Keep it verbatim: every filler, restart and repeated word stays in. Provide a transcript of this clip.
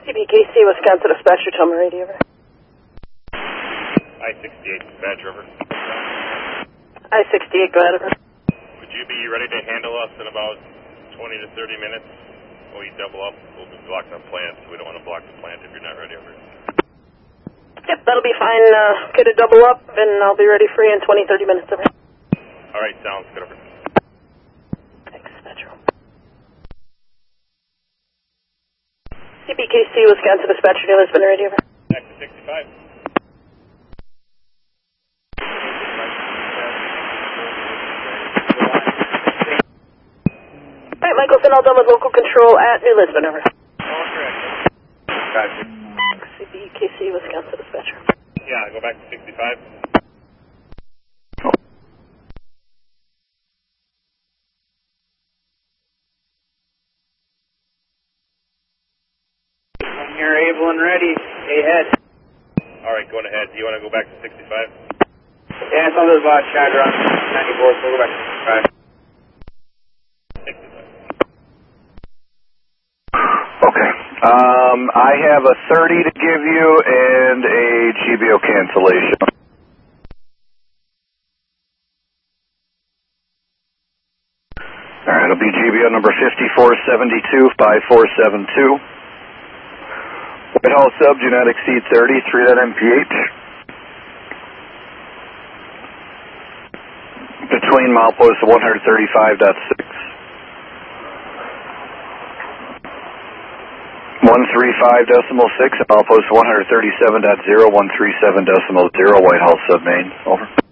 C B K C, Wisconsin dispatcher, tell me radio over. I sixty-eight, dispatch over. I sixty-eight, go ahead over. Would you be ready to handle us in about twenty to thirty minutes? When we double up, we'll be blocked on plant, so we don't want to block the plant if you're not ready over. Yep, that'll be fine. Uh, get a double up, and I'll be ready for you in twenty, thirty minutes over. All right, sounds good over. Thanks, dispatcher. C B K C, Wisconsin dispatcher, New Lisbon radio over. Back to sixty-five. All right, Michelson, all done with local control at New Lisbon, over. All correct. Gotcha. C B K C, Wisconsin dispatcher. Yeah, go back to sixty-five. When you're able and ready, stay ahead. All right, going ahead. Do you want to go back to sixty-five? Yeah, it's on the bot chatter on ninety-four, so we'll go back to sixty-five. Okay. Um, I have a thirty to give you and a G B O cancellation. All right, it'll be G B O number fifty-four seventy-two, five four seven two. Whitehall sub, do not exceed thirty, three M P H. Between milepost one thirty-five point six. one thirty-five decimal six, and milepost one thirty-seven point zero, one thirty-seven decimal zero, Whitehall sub main, over.